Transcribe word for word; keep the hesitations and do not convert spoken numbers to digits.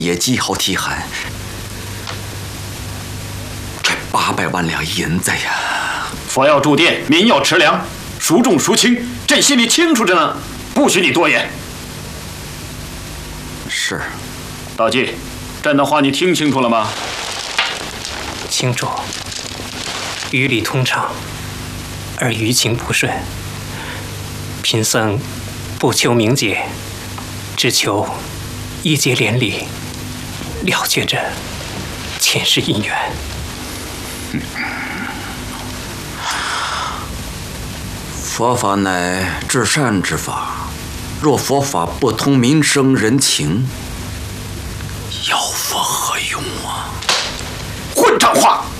也极好体寒。这八百万两银子呀！ 佛要住店，民要持粮，孰重孰轻，朕心里清楚着呢，不许你多言。 是。 道济，朕的话你听清楚了吗？ 清楚。于理通畅，而于情不顺。贫僧不求名节，只求一结连理，了却这前世姻缘。 佛法乃至善之法，若佛法不通民生人情，药佛何用啊？ 混账话！